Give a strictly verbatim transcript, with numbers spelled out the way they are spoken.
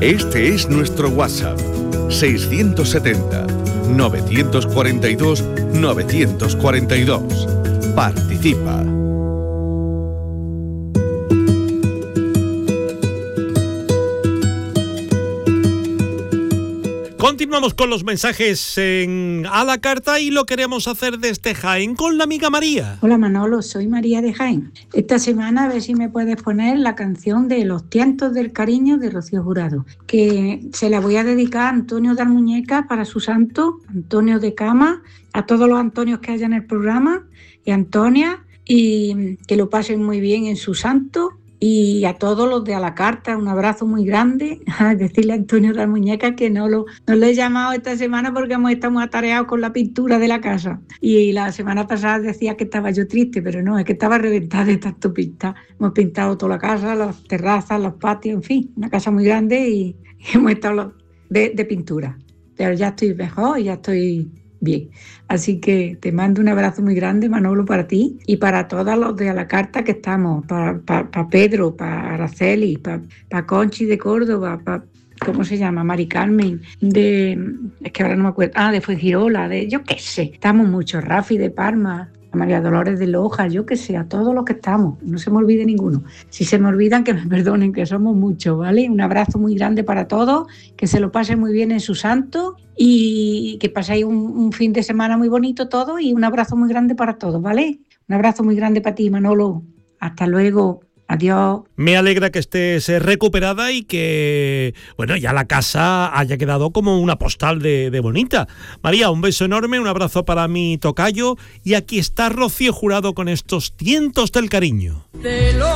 Este es nuestro WhatsApp, seiscientos setenta, novecientos cuarenta y dos, novecientos cuarenta y dos. Participa. Continuamos con los mensajes en a la carta y lo queremos hacer desde Jaén con la amiga María. Hola Manolo, soy María de Jaén. Esta semana a ver si me puedes poner la canción de Los tientos del cariño de Rocío Jurado, que se la voy a dedicar a Antonio de Almuñeca para su santo, Antonio de Cama, a todos los Antonios que haya en el programa y Antonia, y que lo pasen muy bien en su santo. Y a todos los de a la carta, un abrazo muy grande. Decirle a Antonio de la Muñeca que no lo, no lo he llamado esta semana porque hemos estado muy atareados con la pintura de la casa. Y la semana pasada decía que estaba yo triste, pero no, es que estaba reventada de tanto pintar. Hemos pintado toda la casa, las terrazas, los patios, en fin, una casa muy grande y, y hemos estado de, de pintura. Pero ya estoy mejor y ya estoy bien. Así que te mando un abrazo muy grande, Manolo, para ti y para todos los de a la carta que estamos, para, para, para Pedro, para Araceli, para, para Conchi de Córdoba, para, ¿cómo se llama? Mari Carmen, de, es que ahora no me acuerdo, ah, de Fuengirola, de, yo qué sé, estamos muchos, Rafi de Parma, a María Dolores de Loja, yo qué sé, a todos los que estamos, no se me olvide ninguno. Si se me olvidan, que me perdonen, que somos muchos, ¿vale? Un abrazo muy grande para todos, que se lo pasen muy bien en su santo y que paséis un, un fin de semana muy bonito todo y un abrazo muy grande para todos, ¿vale? Un abrazo muy grande para ti, Manolo. Hasta luego. Adiós. Me alegra que estés recuperada y que, bueno, ya la casa haya quedado como una postal de, de bonita. María, un beso enorme, un abrazo para mi tocayo y aquí está Rocío Jurado con estos tientos del cariño.